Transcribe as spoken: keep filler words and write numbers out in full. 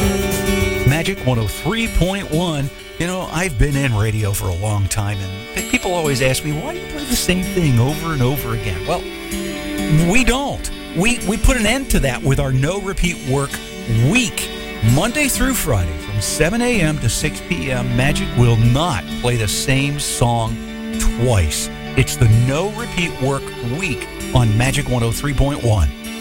Magic one oh three point one. You know, I've been in radio for a long time, and people always ask me, why do you play the same thing over and over again? Well, we don't. We, we put an end to that with our no repeat work week. Monday through Friday from seven a.m. to six p.m., Magic will not play the same song twice. It's the no repeat work week on Magic one oh three point one.